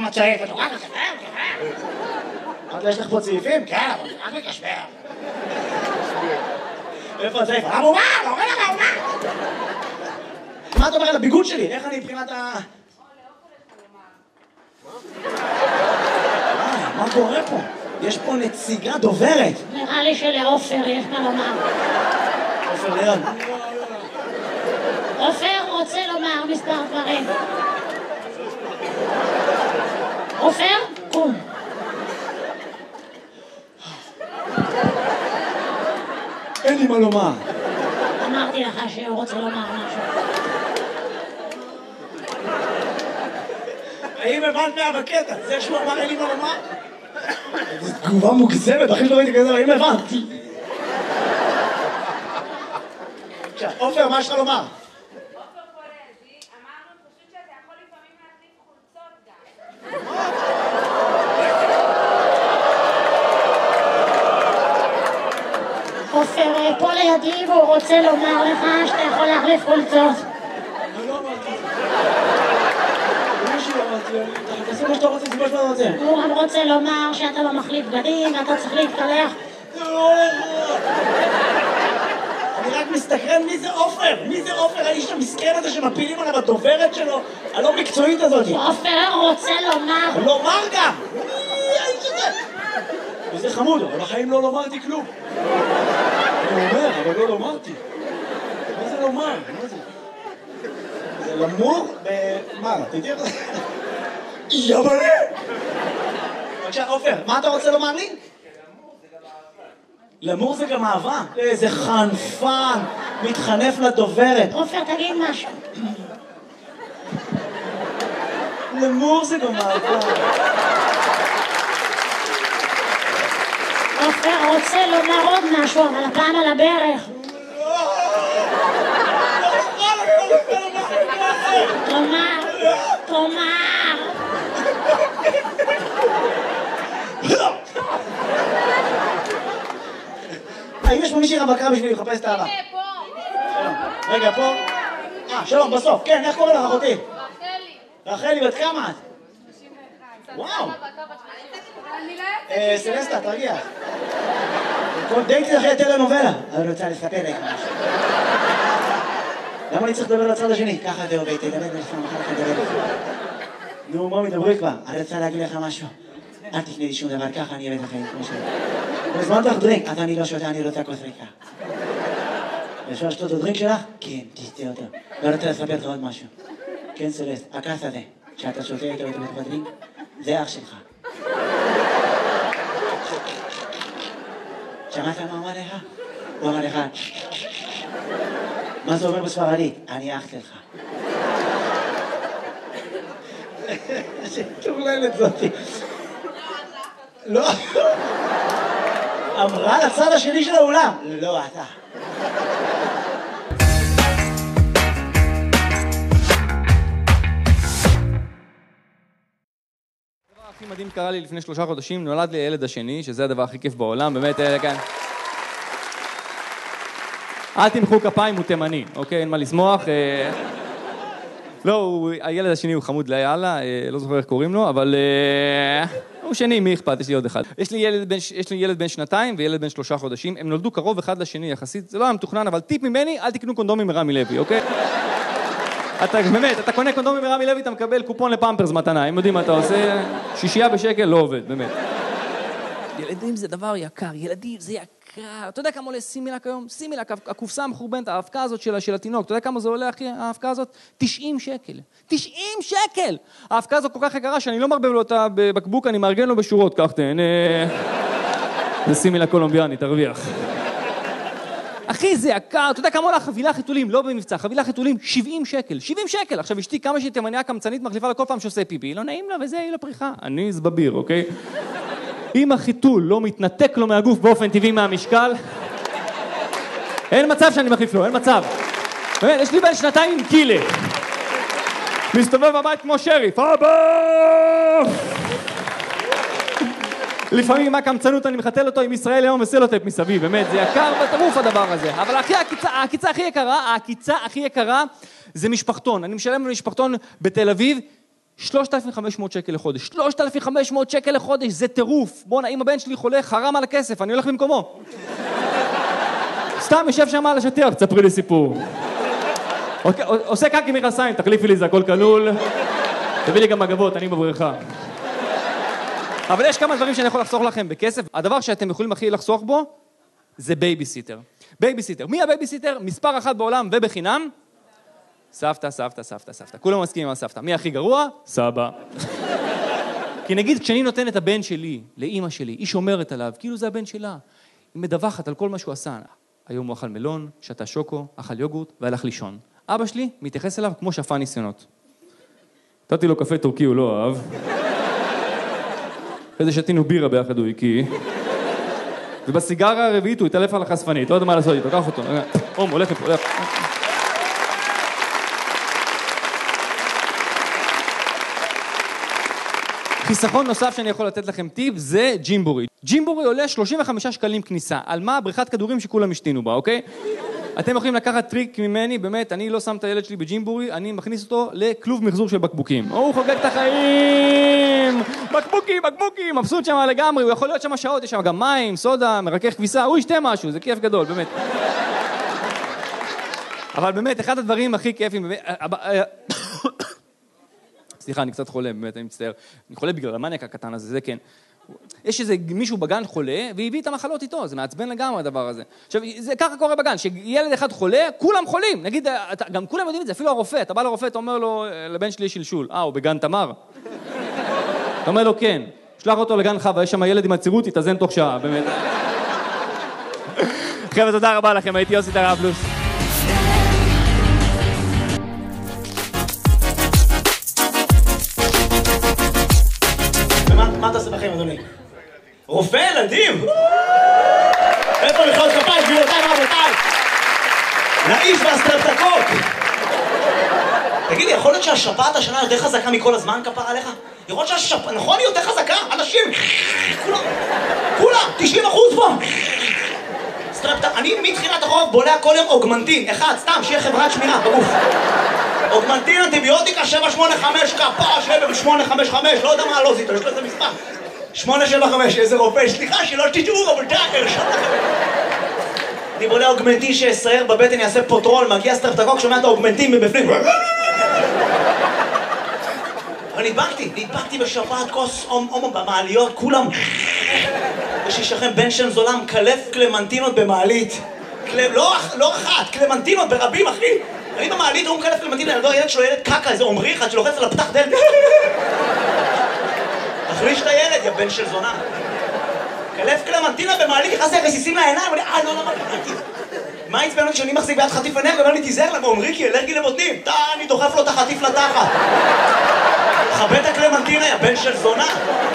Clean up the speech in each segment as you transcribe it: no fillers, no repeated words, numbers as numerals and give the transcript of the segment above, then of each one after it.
מצעיף, אתה רק לקשבר, אמרתי, יש לך פה צעיפים? כן, אבל רק לקשבר. איפה הצעיף? המומה, לא רואה לך המומה. מה אתה אומר על הביגוד שלי? איך אני מבחינת ה... מה קורה פה? יש פה נציגה דוברת. נראה לי שלעופר יש מה לומר. עופר ליד. עופר רוצה לומר מספר דברים. עופר, קום. אין לי מה לומר. אמרתי לך שהוא רוצה לומר משהו. האם הבנת מה בקטע? זה שהוא אמר אין לי מה לומר? זו תגובה מוגזמת, אחי שלא ראיתי כזה, האם הבנתי? עכשיו, עופר, מה יש לך לומר? עופר פולזי, אמרנו פשוט שאתה יכול לפעמים להחליף חולצות גם. עופר פה לידי והוא רוצה לומר לך שאתה יכול להחליף חולצות. אני לא אמרתי. משהו אמרתי, תעשי מה שאתה רוצה, זה מה שאתה רוצה. הוא גם רוצה לומר שאתה לא מחליף בגדים ואתה צריך להתקלח. אני רק מסתכרן מי זה עופר? מי זה עופר? האיש המסכן הזה שמפילים עליו הדוברת שלו? הלא מקצועית הזאת. עופר רוצה לומר. לומר גם! מי האיש הזה? וזה חמוד, אבל בחיים לא לומרתי כלום. אני אומר, אבל לא לומרתי. מה זה לומר? מה זה? זה למור? מה? תדעי איך זה? יבלה! בבקשה, עופר, מה אתה רוצה לומר לי? למור זה גם אהבה. איזה חנפן, מתחנף לדוברת. עופר, תגיד משהו. למור זה גם אהבה. עופר רוצה לומר עוד משהו, אבל הפעם על הברך. תאמר, תאמר. האם יש פה מישהי רווקה בשביל לחפש את האהבה? הנה, פה. רגע, פה. שלום, בסוף. כן, איך קוראים לך, אחותי? רחלי. רחלי, בת כמה את? 91. וואו. אני לא יוצאת. סלסטה, תרגיע. כל דייטי אחרי טלנובלה. אני רוצה לספר לך משהו. למה אני צריך לדבר לצד השני? ככה זה עובד, תדבר בלשון, אחר כך תדבר. נו, מה מדברי כבר? אני רוצה להגיד לך משהו. אל תפני לי שום דבר, ככה אני אוהב את החיים, כמו שאני. הזמנת לך דרינק, אז אני לא שותה, אני רוצה כוס ריקה. אפשר לשתות את הדרינק שלך? כן, תשתה אותו. לא רוצה לספר לך עוד משהו. כן, סלסט, הכעס הזה, שאתה שותה איתו בתוך הדרינק, זה אח שלך. שמעת מה אמר לך? הוא אמר לך, מה זה אומר בספרדית? אני אח שלך. שטורללת זאתי. לא. אמרה לצד השני של האולם. לא, אתה. הדבר הכי מדהים קרה לי לפני 3 חודשים, נולד לי הילד השני, שזה הדבר הכי כיף בעולם, באמת, כאן. אל תמחאו כפיים, הוא תימני, אוקיי? אין מה לשמוח. לא, הילד השני הוא חמוד ליאללה, לא זוכר איך קוראים לו, אבל הוא שני, מי אכפת? יש לי עוד אחד. יש לי ילד בן 2 וילד בן 3 חודשים, הם נולדו קרוב אחד לשני יחסית, זה לא היה מתוכנן, אבל טיפ ממני, אל תקנו קונדומים מרמי לוי, אוקיי? באמת, אתה קונה קונדומים מרמי לוי, אתה מקבל קופון לפמפרס מתנה, הם יודעים מה אתה עושה, 6 בשקל, לא עובד, באמת. ילדים זה דבר יקר, ילדים זה יקר. אתה יודע כמה עולה סימילק היום? סימילק, הקופסה המחורבנת, האבקה הזאת של התינוק, אתה יודע כמה זה עולה, אחי, האבקה הזאת? 90 שקל. 90 שקל! האבקה הזאת כל כך יקרה שאני לא מרבב לו אותה בבקבוק, אני מארגן לו בשורות, כך תהנה. זה סימילק קולומביאני, תרוויח. אחי, זה יקר, אתה יודע כמה עולה חבילה חיתולים, לא במבצע, חבילה חיתולים, 70 שקל, 70 שקל. עכשיו אשתי כמה שהיא תימניה קמצנית מחליפה לכל פעם שעושה פיפי, לא נעים לה וזה, היא לא פריחה. אני זבביר, אוקיי? אם החיתול לא מתנתק לו מהגוף באופן טבעי מהמשקל, אין מצב שאני מחליף לו, אין מצב. באמת, יש לי בן 2 עם קילה. מסתובב בבית כמו שריף, אבא! לפעמים עם הקמצנות אני מחתל אותו עם ישראל היום וסלוטייפ מסביב, באמת, זה יקר בטירוף הדבר הזה. אבל העקיצה הכי יקרה, העקיצה הכי יקרה זה משפחתון. אני משלם למשפחתון בתל אביב 3,500 שקל לחודש. 3,500 שקל לחודש, זה טירוף. בוא'נה, אם הבן שלי חולה, חרם על הכסף, אני הולך במקומו. סתם יושב שם על השטיח, תספרי לי סיפור. עושה קקי מכנסיים, תחליפי לי, זה הכל כלול. תביא לי גם מגבות, אני בבריכה. אבל יש כמה דברים שאני יכול לחסוך לכם בכסף. הדבר שאתם יכולים הכי לחסוך בו, זה בייביסיטר. בייביסיטר. מי הבייביסיטר? מספר אחת בעולם ובחינם. סבתא, סבתא, סבתא, סבתא. כולם מסכימים על סבתא. מי הכי גרוע? סבא. כי נגיד, כשאני נותן את הבן שלי לאמא שלי, היא שומרת עליו, כאילו זה הבן שלה. היא מדווחת על כל מה שהוא עשה. היום הוא אכל מלון, שתה שוקו, אכל יוגורט והלך לישון. אבא שלי מתייחס אליו כמו שפע ניסיונות. נתתי לו קפה טורקי, הוא לא אהב. אחרי זה שתינו בירה ביחד, הוא הקיא. ובסיגרה הרביעית הוא התעלף על החשפנית, לא יודע מה לעשות איתו, קח אותו. הולך לפה, הולך. חיסכון נוסף שאני יכול לתת לכם טיפ זה ג'ימבורי. ג'ימבורי עולה 35 שקלים כניסה. על מה? בריכת כדורים שכולם השתינו בה, אוקיי? אתם יכולים לקחת טריק ממני, באמת, אני לא שם את הילד שלי בג'ימבורי, אני מכניס אותו לכלוב מחזור של בקבוקים. הוא חוגג את החיים! בקבוקים, בקבוקים! מבסוט שם לגמרי, הוא יכול להיות שם שעות, יש שם גם מים, סודה, מרכך כביסה, הוא ישתה משהו, זה כיף גדול, באמת. אבל באמת, אחד הדברים הכי כיפים, סליחה, אני קצת חולה, באמת, אני מצטער. אני חולה בגלל המניאק הקטן הזה, זה כן. יש איזה מישהו בגן חולה, והביא את המחלות איתו, זה מעצבן לגמרי הדבר הזה. עכשיו, זה ככה קורה בגן, שילד אחד חולה, כולם חולים. נגיד, גם כולם יודעים את זה, אפילו הרופא, אתה בא לרופא, אתה אומר לו, לבן שלי יש שלשול. הוא בגן תמר? אתה אומר לו, כן. שלח אותו לגן חווה, יש שם ילד עם עצירות, יתאזן תוך שעה, באמת. חבר'ה, תודה רבה לכם, הייתי יוסי טראבלוס. מה אתה עושה בחיים, אדוני? רופא ילדים? איפה מחיאות כפיים, גבירותיי ורבותיי? לאיש והסטרפטוקוק! תגיד לי, יכול להיות שהשפעת השנה יותר חזקה מכל הזמן, כפר עליך? יכול להיות שהשפעת, נכון, היא יותר חזקה? אנשים, כולם, 90% פה! אני מתחילת החורף בולע כל יום אוגמנטין, אחד, סתם, שיהיה חברת שמירה בגוף. אוגמנטין, אנטיביוטיקה, 785, כפר, 755, לא יודע מה לא זיתו, יש לו איזה מספר. 875, איזה רופא, סליחה, שלא תטעו, אבל דאקר, אני בולע אוגמנטין שיסייר בבטן, יעשה פוטרול, מגיע סטרפטוקוק, שומע את האוגמנטין מבפנים. אבל נדבקתי בשפעת כוס הומו במעליות, כולם. יש לי שכם בן שם זולם, קלף קלמנטינות במעלית. לא אחת, קלמנטינות ברבים, אחי. אני במעלית, הוא מקלף קלמנטינות, ילד שלו ילד קקה, איזה עומרי אחד שלוחץ על הפתח דלת. תחליש את הילד, יא בן של זונה. קלף קלמנטינה במעלית, נכנס לי רסיסים לעיניים, אני לא קלמנטין. מה הצבנו כשאני מחזיק ביד חטיף אנרגיה, ואומר לי, תיזהר למה, עומרי כי אלרגי לבוטנים. אני דוחף לו את החטיף לתחת. חבט הקלמנטינה, יא בן של זונה.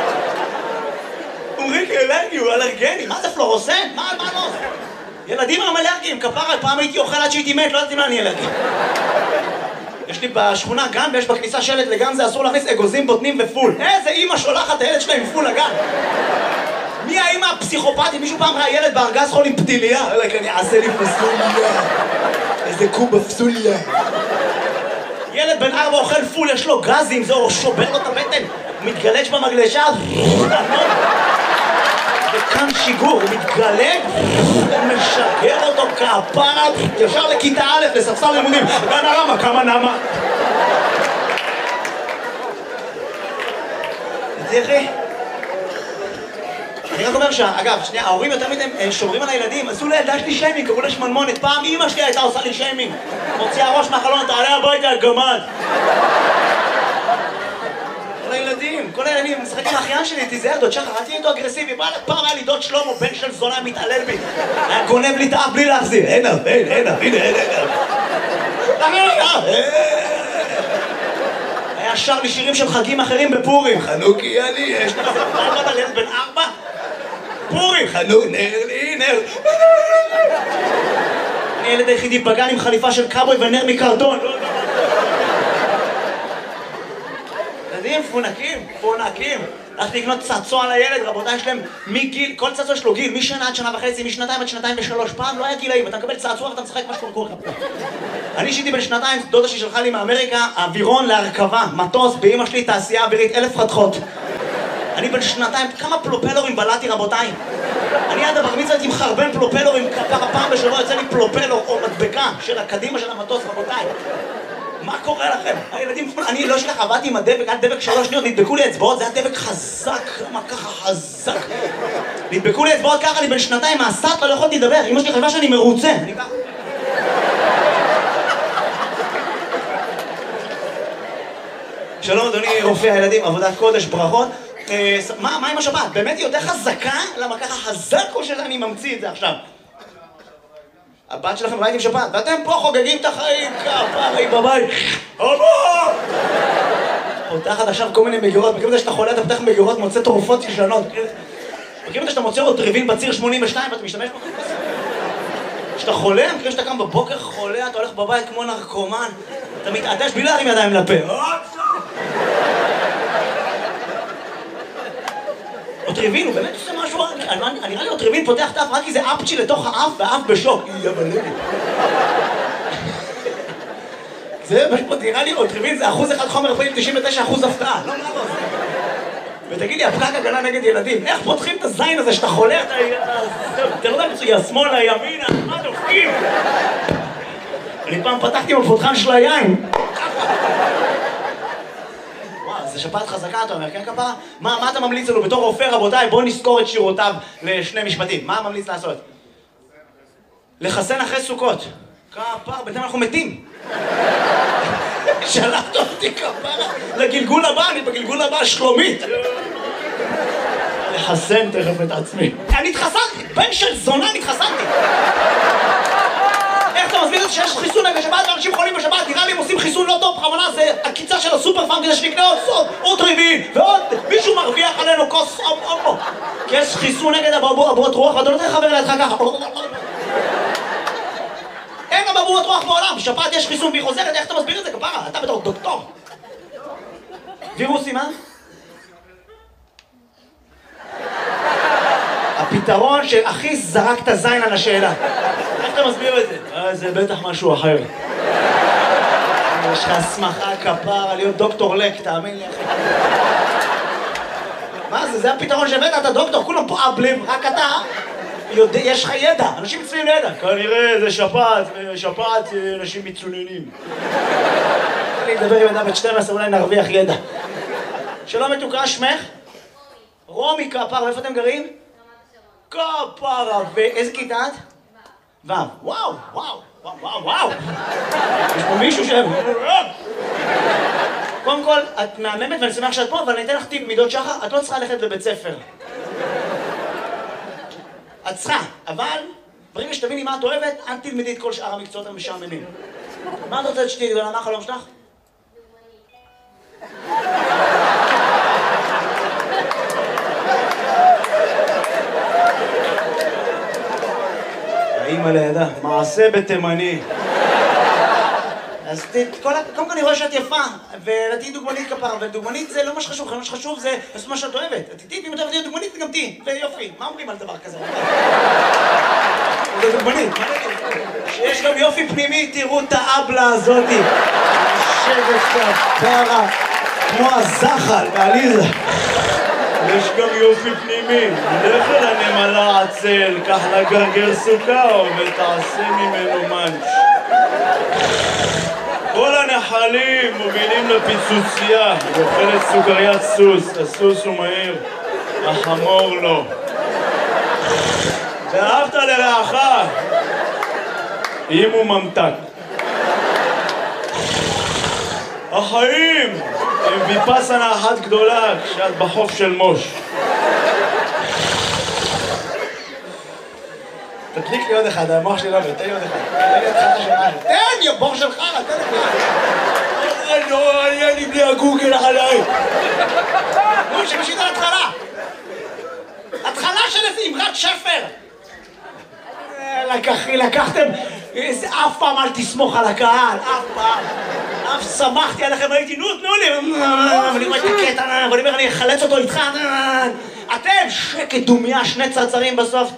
עומרי כי אלרגי, הוא אלרגני, מה זה פלורוסן? מה לא? ילדים הם אלרגיים, כפרה, פעם הייתי אוכל עד שהייתי מת, לא יודעת אם אני אלרגי. יש לי בשכונה גן ויש בכניסה שלט לגן זה אסור להכניס אגוזים, בוטנים ופול. איזה אמא שולחת הילד שלה עם פול לגן? מי האמא הפסיכופתית? מישהו פעם ראה ילד בארגז חול עם פתיליה? אני אעשה לי פסוליה. איזה קוב בפסוליה. ילד בן 4 אוכל פול, יש לו גזים, זה שובר לו את הבטן. הוא מתגלש במגלשה. וכאן שיגור, הוא מתגלג, הוא משגר אותו כפרה, ישר לכיתה א' לספסל לימודים. גנה רמה, כמה נמה. תראי. אני רק אומר אגב, שנייה, ההורים יותר מדי שומרים על הילדים, עשו לילדה שלי שיימינג, קראו לה שמנמונת. פעם אמא שלי הייתה עושה לי שיימינג. מוציאה ראש מהחלון, תעלה הביתה, גמד. כל הילדים משחקים עם האחיין שלי, תיזהר דוד שחר, אל תהיה איתו אגרסיבי, פעם היה לי דוד שלמה, בן של זונה מתעלל בי, היה גונב לי את האף בלי להחזיר, הנה, היה שר לי שירים של חגים אחרים בפורים, חנוכי אני, יש לך פעם על ילד בן 4? פורים, חנוך, נר, אני ילד היחידי בגן עם חליפה של קאבוי ונר מקרטון, הילדים מפונקים. הלכתי לקנות צעצוע לילד, רבותיי, יש להם מגיל, כל צעצוע יש לו גיל, משנה עד שנה וחצי, משנתיים עד שנתיים ושלוש. פעם לא היה גילאים, אתה מקבל צעצוע ואתה משחק מה שקורה. אני שהייתי בן שנתיים, דודה שלי שלחה לי מאמריקה, אווירון להרכבה, מטוס, באמא שלי תעשייה אווירית, 1000 חתכות. אני בן שנתיים, כמה פלופלורים בלעתי, רבותיי. אני עד הבר מצווה הייתי מחרבן פלופלורים, ככה פעם בשבוע יוצא לי פלופלור או מדבקה של הקדימה של המטוס, רבותיי. מה קורה לכם? הילדים, אני לא שלך, עבדתי עם הדבק, עד דבק 3 שניות, נדבקו לי אצבעות, זה היה דבק חזק, למה ככה חזק? נדבקו לי אצבעות ככה, אני בן שנתיים, מהסטלה לא יכולתי לדבר, אמא שלי חשבה שאני מרוצה, אני ככה. שלום אדוני רופא הילדים, עבודת קודש, ברכות. מה עם השבת? באמת היא יותר חזקה? למה ככה חזק או שאני ממציא את זה עכשיו? הבת שלכם ראיתם שבת, ואתם פה חוגגים את החיים, כפרי בבית. אבא! פותחת עכשיו כל מיני מגירות, מכירים את זה שאתה חולה, אתה פותח מגירות, מוצא תרופות ישנות. מכירים את זה שאתה מוצא עוד טריבין בציר 82 ואתה משתמש בו? כשאתה חולה, מכירים שאתה קם בבוקר חולה, אתה הולך בבית כמו נרקומן, אתה מתעטש בלי להרים ידיים לפה. אוטריבין, הוא באמת עושה משהו, נראה לי אוטריבין פותח את האף רק כי זה אפצ'י לתוך האף והאף בשוק. יא בלבי. זה פשוט, נראה לי אוטריבין זה 1% חומר פעיל, 99% הפתעה. לא מה לא זה. ותגיד לי, הפקק הגנה נגד ילדים, איך פותחים את הזין הזה שאתה חולה, אתה לא יודע מצוי, השמאלה, ימינה, מה דופקים? אני פעם פתחתי עם הפותחן של היין. זה שפעת חזקה, אתה אומר, כן כפרה? מה אתה ממליץ לנו בתור רופא, רבותיי? בואו נזכור את שירותיו לשני משפטים. מה ממליץ לעשות? לחסן אחרי סוכות. כפרה, בינתיים אנחנו מתים. שלחת אותי כפרה לגלגול הבא, אני בגלגול הבא שלומית. לחסן תכף את עצמי. אני התחסנתי, בן של זונה התחסנתי. איך אתה מסביר את זה שיש חיסון נגד שבת ואנשים חולים בשבת? נראה לי הם עושים חיסון לא טוב, בכוונה זה הקיצה של הסופר פארם כדי שנקנה עוד טריבין ועוד מישהו מרוויח עלינו כוס כי יש חיסון נגד אבעבועות רוח ואתה לא תחבר לידך ככה. אין אבעבועות רוח בעולם, בשבת יש חיסון והיא חוזרת, איך אתה מסביר את זה כפרה? אתה בתור דוקטור. וירוסים, הפתרון שהכי זרק את הזין על השאלה. איך אתה מסביר את זה? זה בטח משהו אחר. יש לך הסמכה כפרה להיות דוקטור לק, תאמין לי אחי. מה זה? זה הפתרון שהבאת, אתה דוקטור, כולם פה אבלים, רק אתה יש לך ידע, אנשים מצויים לידע. כנראה זה שפעת אנשים מצוננים. אני אדבר עם אדם בת 12, אולי נרוויח ידע. שלום מתוקה, שמך? רומי כפרה, ואיפה אתם גרים? כפרה, ואיזה כיתה את? ו'. וואו. יש פה מישהו קודם כל, את מהממת ואני שמח שאת פה, אבל אני אתן לך טיפ מידות שחר, את לא צריכה ללכת לבית ספר. את צריכה, אבל ברגע שתביני מה את אוהבת, אל תלמדי את כל שאר המקצועות המשעממים. מה את רוצה שתהיה גדולה? מה החלום שלך? האמא לידה, מעשה בתימני. אז קודם כל אני רואה שאת יפה, ותהיי דוגמנית כפרה, ודוגמנית זה לא מה שחשוב, מה שחשוב זה לעשות מה שאת אוהבת. תהיי, אם את אוהבת להיות דוגמנית, גם תהיי, ויופי. מה אומרים על דבר כזה? זה דוגמנית, שיש גם יופי פנימי, תראו את האבלה הזאתי. יושבת כפרה, כמו הזחל בעליזה. יש גם יופי פנימי, לך אל הנמלה עצל, קח לה גרגר סוכר ותעשה ממנו מנץ'. כל הנחלים מובילים לפיצוצייה, ואוכלת סוכריית סוס, הסוס הוא מהיר, החמור לא. ואהבת לרעך, אם הוא ממתק. החיים הם ויפאסנה אחת גדולה כשאת בחוף של מוש. תדליק לי עוד אחד, המוח שלי לא עובד, תן לי עוד אחד. תן לי עוד אחד של משהו. תן, יא בור של חרא, תן לי. לא, אין לי בלי הגוגל עליי. נו, שמשית על התחלה. התחלה של איזה אמרת שפר. לקחתם, אף פעם אל תסמוך על הקהל, אף פעם. אף שמחתי עליכם, הייתי, נו, תנו לי, ואני רואה את הקטע, ואני אומר, אני אחלץ אותו איתך, אתם, שקט דומיה, שני צרצרים בסוף.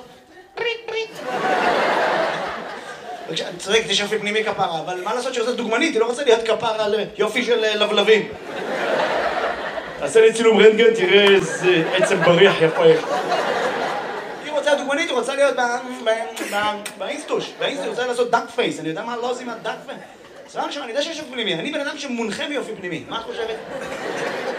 אני צודק, יש יופי פנימי כפרה, אבל מה לעשות שעושה דוגמנית, היא לא רוצה להיות כפרה על יופי של לבלבים. תעשה לי צילום רנטגן, תראה איזה עצם בריח יפה יש. היא רוצה דוגמנית, היא רוצה להיות באינסטוש, היא רוצה לעשות דאק פייס, אני יודע מה לא עושים מהדאק פייס. סבבה, אני יודע שיש יופי פנימי, אני בן אדם שמונחה מיופי פנימי, מה את חושבת?